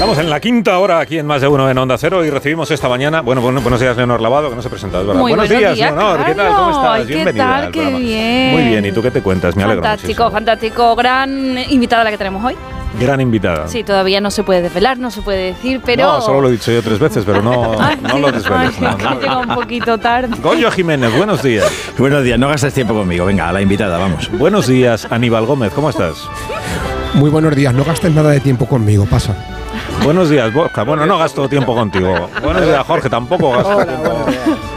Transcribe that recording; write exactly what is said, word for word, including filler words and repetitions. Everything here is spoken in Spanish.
Estamos en la quinta hora aquí en Más de Uno en Onda Cero y recibimos esta mañana, bueno, bueno buenos días, Leonor Lavado, que no se ha presentado, es verdad. Muy buenos, buenos días, días, Leonor, ¿qué tal? ¿Cómo estás? ¿Qué Bienvenida tal? al Qué programa. bien. Muy bien, ¿y tú qué te cuentas? Me alegro Fantástico, muchísimo. fantástico. Gran invitada la que tenemos hoy. Gran invitada. Sí, todavía no se puede desvelar, no se puede decir, pero... No, solo lo he dicho yo tres veces, pero no, Ay, no sí. lo desveles. Ay, no, que no. llega un poquito tarde. Goyo Jiménez, buenos días. Buenos días, no gastes tiempo conmigo. Venga, a la invitada, vamos. Buenos días, Aníbal Gómez, ¿cómo estás? Muy buenos días, no gastes nada de tiempo conmigo, pasa. Buenos días, Borja. Bueno, no gasto tiempo contigo. Buenos días, Jorge, tampoco gasto Hola, tiempo. buenos días.